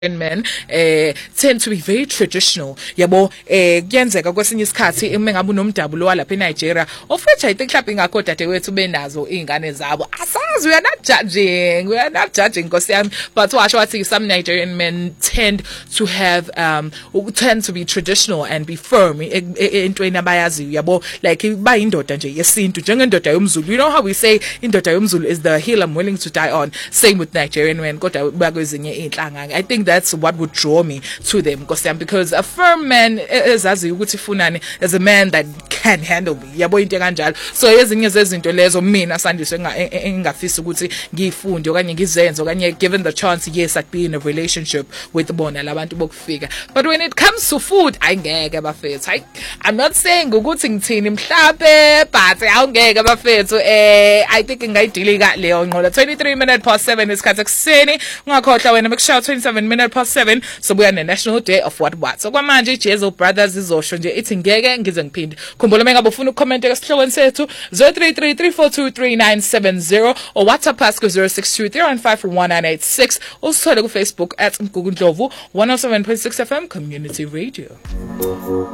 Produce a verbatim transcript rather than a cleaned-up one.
men eh tend to be very traditional yabo eh kuyenzeka kwesinye isikhathi emengabe unomdabulo walapha eNigeria of which I think mhlawumbe ingakho dadewethu benazo izingane zabo asazi we are not judging we are not judging Nkosi yami but washo wathi some Nigerian men tend to have um tend to be traditional and be firm entweni abayaziyo yabo like bayindoda nje yesintu njengendoda yomZulu. You know how we say indoda yomZulu is the hill I'm willing to die on, same with Nigerian men kodwa bakwezinye inhlanga. I think that's what would draw me to them because a firm man ezazi ukuthi funani is a man that can handle me yabo into kanjalo. So ezinye zezinto lezo mina sandiswe engafisa ukuthi ngifunde okanye ngizenze okanye given the chance, yes, I'd be in a relationship with bona labantu bokufika. But when it comes to food ayingeke bafethu. I'm not saying ukuthi ngithini mhlape but awungeke bafethu. eh I think ngayidilika leyo nqola. Twenty-three minutes past seven isikhathi ekseni ungakhohlwa wena mekushawa twenty-seven minutes past seven so we are the National Day of What What. So kwamanje Jezo Brothers izosho nje ithi ngeke ngize ngiphinde. Khumbula mengabe ufuna ukucomment esihlokweni sethu zero three three three four two three nine seven zero or WhatsApp us ku zero six two three one five one nine eight six. Usithole ku Facebook at Mgugundlovu one oh seven point six F M Community Radio.